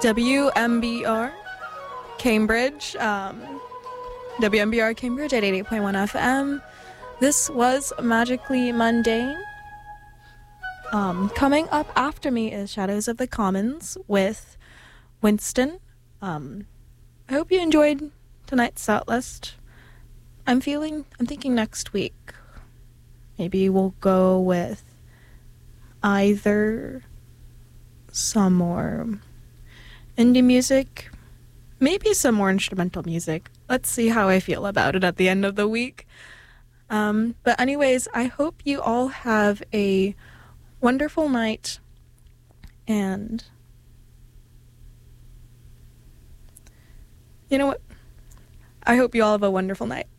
WMBR Cambridge, WMBR Cambridge at 88.1 FM. This was Magically Mundane. Coming up after me is Shadows of the Commons with Winston. I hope you enjoyed tonight's set list. I'm thinking next week. Maybe we'll go with either some more indie music, maybe some more instrumental music. Let's see how I feel about it at the end of the week. But anyways, I hope you all have a wonderful night, and you know what? I hope you all have a wonderful night.